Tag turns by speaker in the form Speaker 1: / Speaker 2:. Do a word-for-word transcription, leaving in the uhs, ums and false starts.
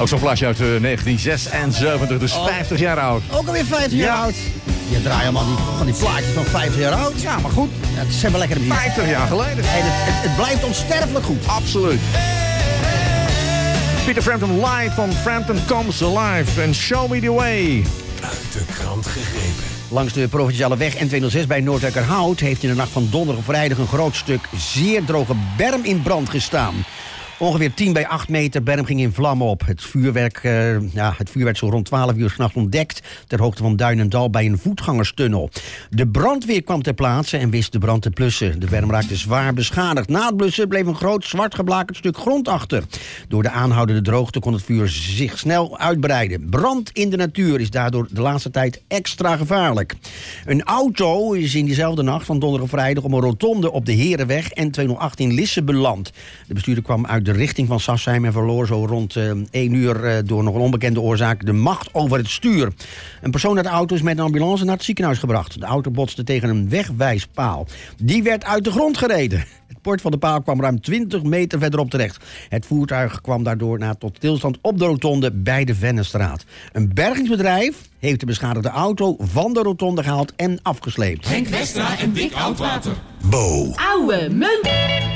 Speaker 1: Ook zo'n plaatje uit uh, negentien zesenzeventig, dus oh. vijftig jaar oud.
Speaker 2: Ook alweer vijftig
Speaker 1: ja.
Speaker 2: jaar oud. Je draait allemaal die, van die plaatjes van vijftig jaar oud.
Speaker 1: Ja, maar goed.
Speaker 2: Ja, het is helemaal lekker muziek.
Speaker 1: vijftig jaar geleden.
Speaker 2: Hey, het, het, het blijft onsterfelijk goed.
Speaker 1: Absoluut. Peter Frampton live van Frampton Comes Alive en Show Me The Way.
Speaker 3: Uit de krant gegrepen.
Speaker 2: Langs de provinciale weg N tweehonderdzes bij Noordwijkerhout heeft in de nacht van donderdag op vrijdag een groot stuk zeer droge berm in brand gestaan. Ongeveer tien bij acht meter berm ging in vlammen op. Het vuurwerk, uh, ja, het vuur werd zo rond twaalf uur 's nachts ontdekt ter hoogte van Duinendal bij een voetgangerstunnel. De brandweer kwam ter plaatse en wist de brand te blussen. De berm raakte zwaar beschadigd. Na het blussen bleef een groot zwart geblakerd stuk grond achter. Door de aanhoudende droogte kon het vuur zich snel uitbreiden. Brand in de natuur is daardoor de laatste tijd extra gevaarlijk. Een auto is in diezelfde nacht van donderdag op vrijdag om een rotonde op de Herenweg N tweehonderdachttien in Lisse beland. De bestuurder kwam uit de richting van Sassheim en verloor zo rond uh, één uur uh, door nog een onbekende oorzaak de macht over het stuur. Een persoon uit de auto is met een ambulance naar het ziekenhuis gebracht. De auto botste tegen een wegwijspaal. Die werd uit de grond gereden. Het bord van de paal kwam ruim twintig meter verderop terecht. Het voertuig kwam daardoor na tot stilstand op de rotonde bij de Vennenstraat. Een bergingsbedrijf heeft de beschadigde auto van de rotonde gehaald en afgesleept.
Speaker 3: Henk Westra en Dick Oudwater. Bo.
Speaker 4: Oude munt.